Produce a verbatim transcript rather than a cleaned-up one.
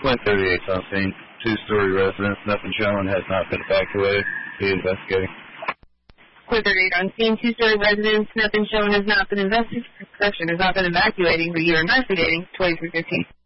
Point thirty-eight on scene. Two-story residence. Nothing shown. Has not been evacuated. Be investigating. Point thirty-eight on scene. Two-story residence. Nothing shown. Has not been investigated. Has not been evacuating, but you're investigating. twenty-three fifteen.